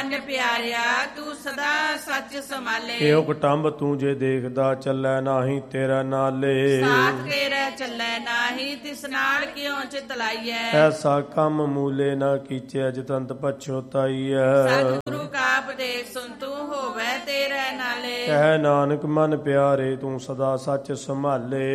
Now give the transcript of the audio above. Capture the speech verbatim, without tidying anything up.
ਮਨ ਪਿਆਰਿਆ ਤੂੰ ਸਦਾ ਸੱਚ ਸੰਭਾਲੇ। ਇਹੋ ਕਟੰਬ ਤੂੰ ਜੇ ਦੇਖਦਾ ਚੱਲੈ ਨਾਹੀ ਤੇਰਾ ਨਾਲੇ। ਸਾਥ ਤੇਰਾ ਚੱਲੈ ਨਾਹੀ ਤਿਸ ਨਾਲ ਕਿਉ ਚਿਤ ਲਾਈਐ। ਐਸਾ ਕੰਮ ਮੂਲੇ ਨਾ ਕੀਚੇ ਅਜਤੰਤ ਪਛੋਤਾਈਐ। ਸਤਿਗੁਰੂ ਕਾ ਉਪਦੇਸ਼ ਸੁਨ ਤੂੰ ਹੋਵੇ ਤੇਰੇ ਨਾਲੇ। ਕਹਿ ਨਾਨਕ ਮਨ ਪਿਆਰੇ ਤੂੰ ਸਦਾ ਸੱਚ ਸੰਭਾਲੇ।